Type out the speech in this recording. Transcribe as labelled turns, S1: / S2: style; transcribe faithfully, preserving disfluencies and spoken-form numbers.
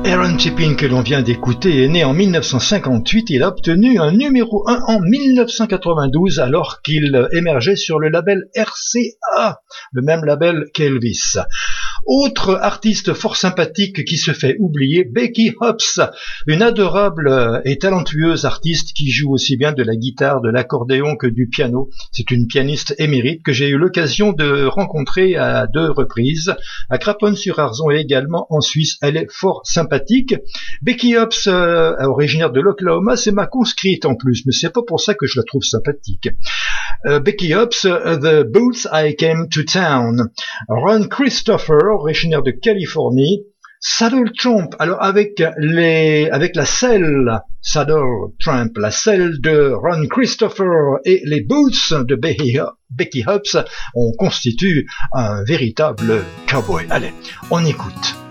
S1: Aaron Tippin que l'on vient d'écouter est né en mille neuf cent cinquante-huit. Il a obtenu un numéro un en mille neuf cent quatre-vingt-douze alors qu'il émergeait sur le label R C A, le même label qu'Elvis. Autre artiste fort sympathique qui se fait oublier, Becky Hobbs, une adorable et talentueuse artiste qui joue aussi bien de la guitare, de l'accordéon que du piano. C'est une pianiste émérite que j'ai eu l'occasion de rencontrer à deux reprises, à Craponne-sur-Arzon et également en Suisse. Elle est fort sympathique. Becky Hobbs, euh, originaire de l'Oklahoma, c'est ma conscrite en plus, mais c'est pas pour ça que je la trouve sympathique. Uh, Becky Hobbs, uh, The Boots I Came to Town. Ron Christopher, originaire de Californie. Saddle Tramp, alors avec les, avec la selle, Saddle Tramp, la selle de Ron Christopher et les Boots de Becky, Becky Hobbs, on constitue un véritable cowboy. Allez, on écoute.